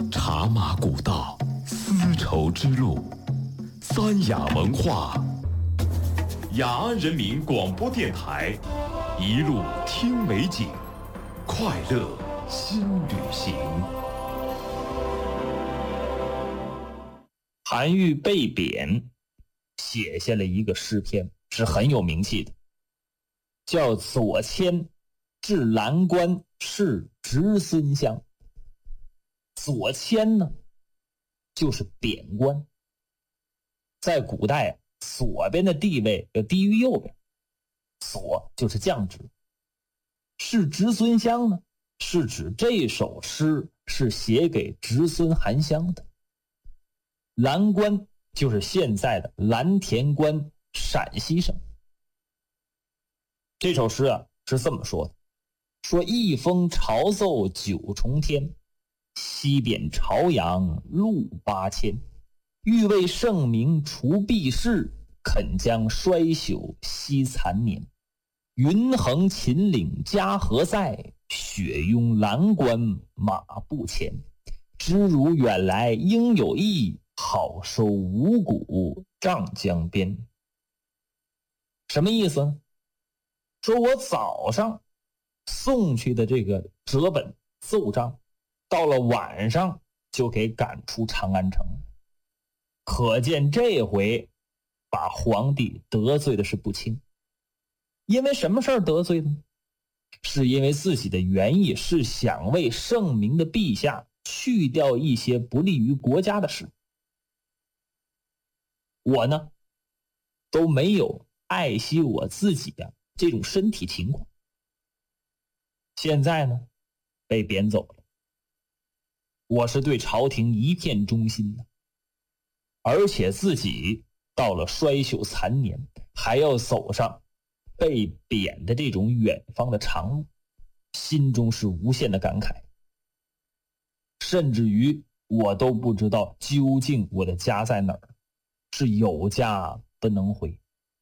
茶马古道，丝绸之路，三雅文化，雅安人民广播电台，一路听美景，快乐新旅行。 韩愈被贬，写下了一个诗篇，是很有名气的，叫《左迁至蓝关是侄孙乡》。左迁呢，就是贬官。在古代，左边的地位要低于右边，左就是降职。是侄孙乡呢，是指这首诗是写给侄孙韩湘的。蓝关就是现在的蓝田关，陕西省。这首诗啊是这么说的，说一封朝奏九重天，西贬朝阳路8000，欲为圣明除弊事，肯将衰朽惜残年。云横秦岭家何在，雪拥蓝关马不前。知如远来应有意，好收五谷瘴江边。什么意思呢？说我早上送去的这个折本奏章，到了晚上就给赶出长安城。可见这回把皇帝得罪的是不轻。因为什么事儿得罪的呢？是因为自己的原意是想为圣明的陛下去掉一些不利于国家的事。我呢都没有爱惜我自己的这种身体情况，现在呢被贬走了。我是对朝廷一片忠心的，而且自己到了衰朽残年，还要走上被贬的这种远方的长路，心中是无限的感慨。甚至于我都不知道究竟我的家在哪儿，是有家不能回。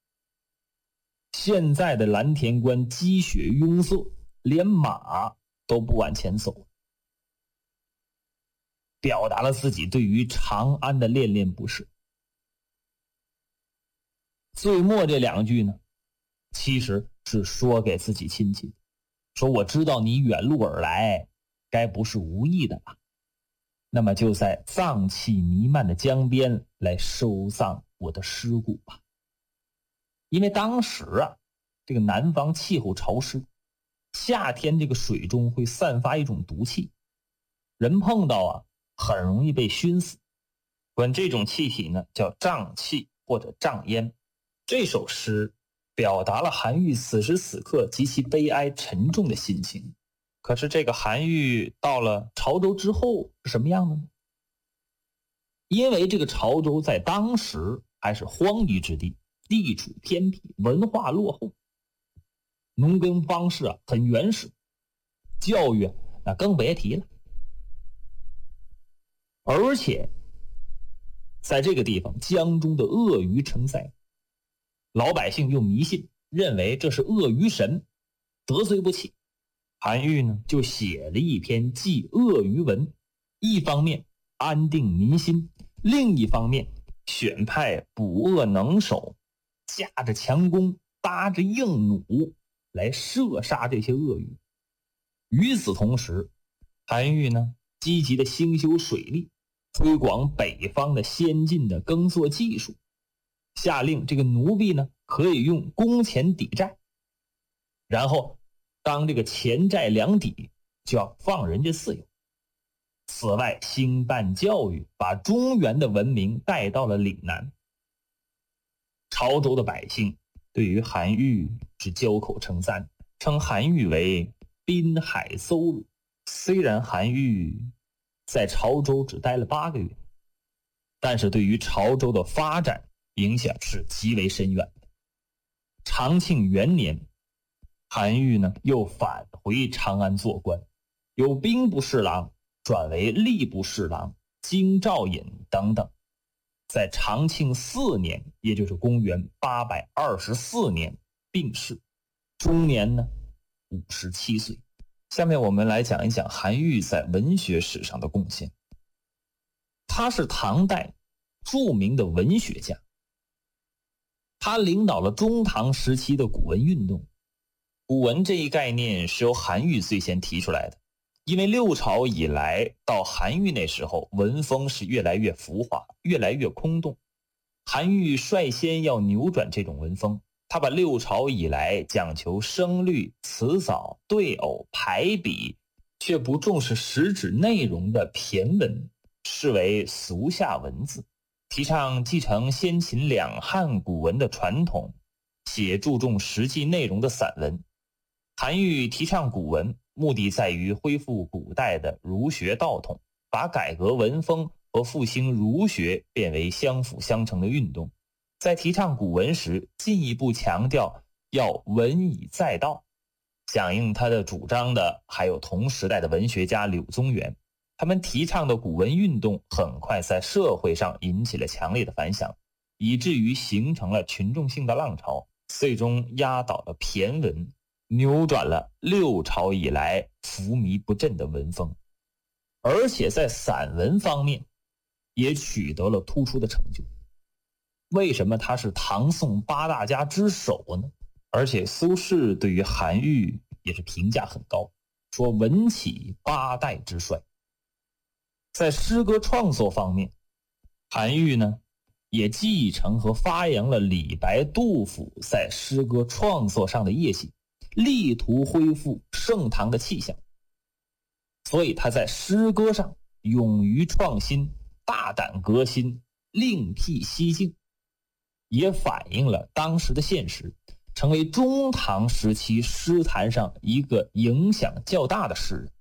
现在的蓝田关积雪拥塞，连马都不往前走，表达了自己对于长安的恋恋不舍。最末这两句呢，其实是说给自己亲戚的，说我知道你远路而来，该不是无意的吧？那么就在瘴气弥漫的江边来收葬我的尸骨吧。因为当时啊，这个南方气候潮湿，夏天这个水中会散发一种毒气，人碰到啊很容易被熏死。管这种气体呢叫瘴气或者瘴烟。这首诗表达了韩愈此时此刻极其悲哀沉重的心情。可是这个韩愈到了潮州之后是什么样的呢？因为这个潮州在当时还是荒夷之地，地处偏僻，文化落后，农耕方式啊很原始，教育那更别提了。而且在这个地方江中的鳄鱼成灾，老百姓又迷信，认为这是鳄鱼神，得罪不起。韩愈呢就写了一篇祭鳄鱼文，一方面安定民心，另一方面选派捕鳄能手，架着强弓，搭着硬弩来射杀这些鳄鱼。与此同时，韩愈呢积极的兴修水利，推广北方的先进的耕作技术，下令这个奴婢呢可以用工钱抵债，然后当这个钱债两抵，就要放人家自由。此外，兴办教育，把中原的文明带到了岭南。潮州的百姓对于韩愈是交口称赞，称韩愈为滨海邹鲁。虽然韩愈在潮州只待了8个月，但是对于潮州的发展影响是极为深远的。长庆元年，韩愈呢又返回长安做官，由兵部侍郎转为吏部侍郎、京兆尹等等。在长庆4年，也就是公元824年病逝，终年呢57岁。下面我们来讲一讲韩愈在文学史上的贡献。 他是唐代著名的文学家，他领导了中唐时期的古文运动。古文这一概念是由韩愈最先提出来的，因为六朝以来到韩愈那时候，文风是越来越浮华，越来越空洞。韩愈率先要扭转这种文风，他把六朝以来讲求声律、词藻、对偶、排比，却不重视实质内容的骈文视为俗下文字，提倡继承先秦两汉古文的传统，写注重实际内容的散文。韩愈提倡古文，目的在于恢复古代的儒学道统，把改革文风和复兴儒学变为相辅相成的运动。在提倡古文时，进一步强调要文以载道。响应他的主张的还有同时代的文学家柳宗元，他们提倡的古文运动很快在社会上引起了强烈的反响，以至于形成了群众性的浪潮，最终压倒了骈文，扭转了六朝以来浮靡不振的文风。而且在散文方面也取得了突出的成就。为什么他是唐宋八大家之首呢？而且苏轼对于韩愈也是评价很高，说文起八代之帅。在诗歌创作方面，韩愈呢也继承和发扬了李白、杜甫在诗歌创作上的业绩，力图恢复盛唐的气象。所以他在诗歌上勇于创新，大胆革新，另辟蹊径，也反映了当时的现实，成为中唐时期诗坛上一个影响较大的诗人。